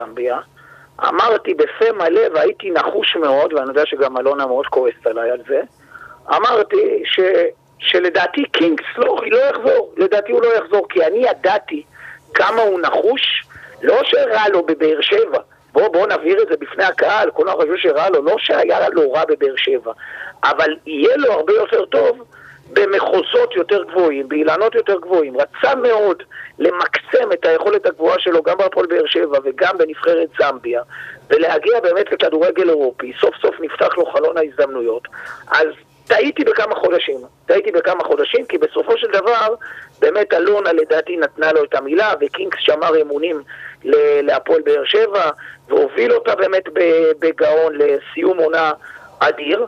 זמביה, אמרתי בפה מלא והייתי נחוש מאוד, ואני יודע שגם אלונה מאוד כועסת עליי על זה, אמרתי שלדעתי קינגס לא יחזור, לדעתי הוא לא יחזור, כי אני ידעתי כמה הוא נחוש, לא שהראה לו בבאר שבע, בואו נבהיר את זה בפני הקהל, כולם חשבו שהראה לו, לא שהיה לו רע בבאר שבע, אבל יהיה לו הרבה יותר טוב במחוזות יותר גבוהים, באילנות יותר גבוהים. רצה מאוד למקסם את היכולת הגבוהה שלו גם בהפועל באר שבע וגם בנבחרת זמביה, ולהגיע באמת לכדורגל אירופי. סוף סוף נפתח לו חלון ההזדמנויות. אז טעיתי בכמה חודשים, כי בסופו של דבר באמת אלונה לדעתי נתנה לו את המילה, וקינגס שמר אמונים להפועל באר שבע, והוביל אותה באמת בגאון לסיום עונה אדיר.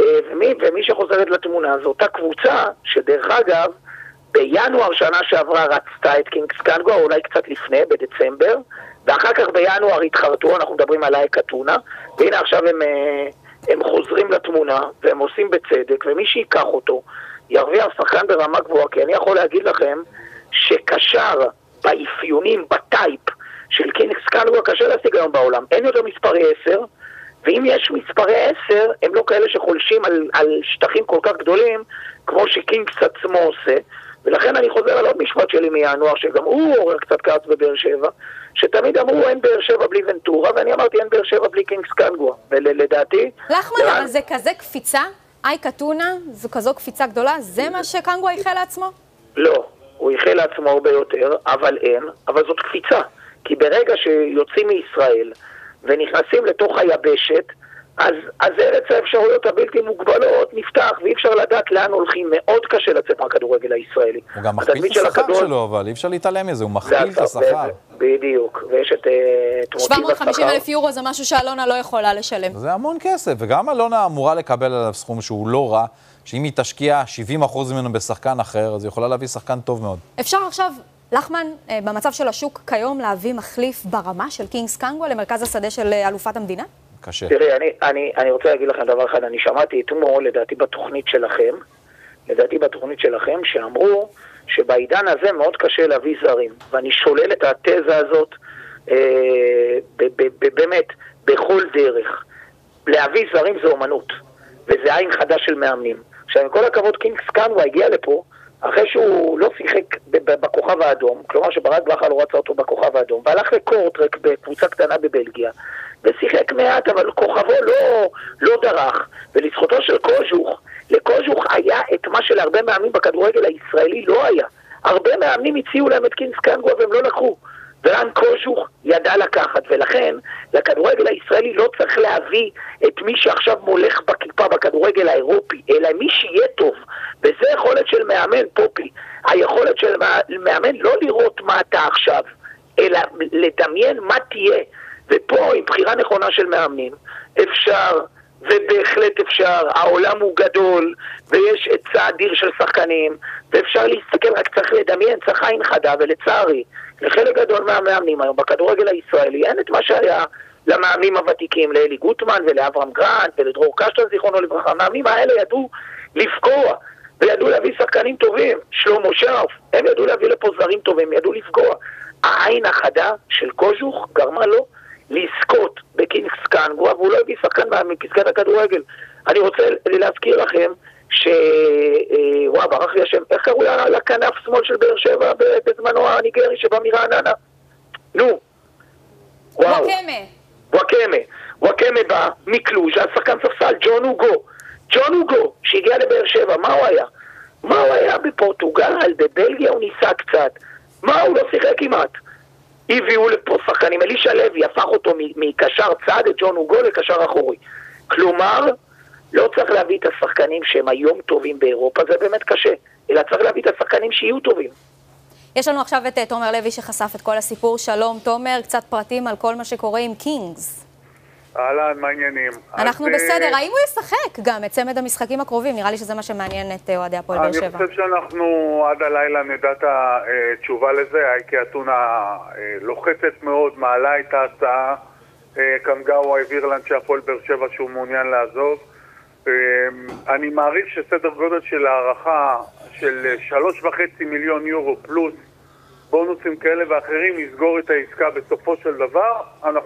ומי שחוזרת לתמונה זו אותה קבוצה שדרך אגב בינואר שנה שעברה רצתה את קינגס קנגו, אולי קצת לפני, בדצמבר, ואחר כך בינואר התחרטו, אנחנו מדברים על אייקה טונה, והנה עכשיו הם חוזרים לתמונה והם עושים בצדק, ומי שיקח אותו ירוויח שחקן ברמה גבוהה, כי אני יכול להגיד לכם שקשר באפיונים, בטייפ של קינגס קנגו קשה להשיג היום בעולם, אין יותר מספרי 10, ואם יש מספרי 10, הם לא כאלה שחולשים על שטחים כל כך גדולים, כמו שקינגס עצמו עושה, ולכן אני חוזר על עוד משפט שלי מינואר, שגם הוא עורר קצת כעס בבאר שבע, שתמיד אמרו אין באר שבע בלי ונטורה, ואני אמרתי אין באר שבע בלי קינגס קנגו, ולדעתי... לחמן, אבל זה כזה קפיצה? אייקה טונה, זו כזו קפיצה גדולה? זה מה שקנגו ייחל לעצמו? לא, הוא ייחל לעצמו הרבה יותר, אבל זאת קפיצה, כי ברגע שיוצאים מישראל, ונכנסים לתוך היבשת, אז ארץ האפשרויות הבלתי מוגבלות נפתח, ואי אפשר לדעת לאן הולכים. מאוד קשה לצאת מהכדורגל הישראלי. הוא גם מכפיל את השכר שלו, אבל אי אפשר להתעלם מזה, הוא מכפיל את השכר. בדיוק, ויש את מוטיב השכר. 750,000 יורו זה משהו שאלונה לא יכולה לשלם. זה המון כסף, וגם אלונה אמורה לקבל עליו סכום שהוא לא רע, שאם היא תשקיע 70% ממנו בשחקן אחר, אז היא יכולה להביא שחקן טוב מאוד. אפשר עכשיו לחמן, במצב של השוק כיום, להביא מחליף ברמה של קינגס קנגו למרכז השדה של אלופת המדינה? קשה. תראי, אני רוצה להגיד לכם דבר אחד, אני שמעתי אתמול, לדעתי בתוכנית שלכם, שאמרו שבעידן הזה מאוד קשה להביא זרים, ואני שולל את התזה הזאת באמת, בכל דרך. להביא זרים זה אומנות, וזה עין חדש של מאמנים. עכשיו, עם כל הכבוד, קינגס קנגו הגיע לפה, אחרי שהוא לא שיחק בכוכב האדום, כלומר שברק בכר לא רצה אותו בכוכב האדום, והלך לקורטרק בקבוצה קטנה בבלגיה, ושיחק מעט, אבל כוכבו לא דרך, ולזכותו של קוז'וך, לקוז'וך היה את מה שלהרבה מאמנים בכדורגל הישראלי לא היה. הרבה מאמנים הציעו להם את קינגס קנגו והם לא לקחו, ורן קוז'וך ידע לקחת, ולכן לכדורגל הישראלי לא צריך להביא את מי שעכשיו מולך בכיפה בכדורגל האירופי, אלא מי שיהיה טוב, וזה יכולת של מאמן פופי, היכולת של מאמן לא לראות מה אתה עכשיו, אלא לדמיין מה תהיה, ופה עם בחירה נכונה של מאמנים, אפשר, ובהחלט אפשר, העולם הוא גדול, ויש היצע אדיר של שחקנים, ואפשר להסתכל, רק צריך לדמיין, צריך עין חדה, ולצערי, לחלק גדול מהמאמנים היום בכדורגל הישראלי, אין את מה שהיה למאמנים הוותיקים, לאלי גוטמן ולאברהם גרנט ולדרור קשטן זיכרונו לברכה. המאמנים האלה ידעו לפגוע, וידעו להביא שחקנים טובים, שלמה שרף, הם ידעו להביא לפה זרים טובים, ידעו לפגוע. העין החדה של קוז'וך גרמה לו לזכות בקינגס קנגו, והוא לא הביא שחקן מפסגת הכדורגל. אני רוצה להזכיר לכם ברח לי השם, איך קראו לכנף שמאל של באר שבע בזמנו הניגרי שבא מרעננה? נו, וואקמה בא מקלוז', השחקן ספסל, ג'ון אוגו שהגיע לבאר שבע, מה הוא היה בפורטוגל, בבלגיה הוא ניסה קצת, מה הוא לא שיחק כמעט, הביאו לפה שחקנים, אלישע לוי הפך אותו מקשר צד את ג'ון אוגו לקשר אחורי, כלומר לא צריך להביא את השחקנים שהם היום טובים באירופה, זה באמת קשה, אלא צריך להביא את השחקנים שיהיו טובים. יש לנו עכשיו את תומר לוי שחשף את כל הסיפור. שלום תומר, קצת פרטים על כל מה שקורה עם קינגס. אהלן, מה העניינים? אנחנו בסדר, האם הוא ישחק גם את צמד המשחקים הקרובים? נראה לי שזה מה שמעניין את אוהדי הפועל באר שבע. אני חושב שאנחנו עד הלילה נדע את התשובה לזה. אייקה טונה לוחצת מאוד, מעלה את ההצעה. קנגאו העביר לאנשי הפועל באר שבע שהוא מעוניין לעזוב. אני מעריך שסדר גודל של הערכה של 3.5 מיליון יורו פלוס בונוסים כאלה ואחרים יסגור את העסקה בסופו של דבר. אנחנו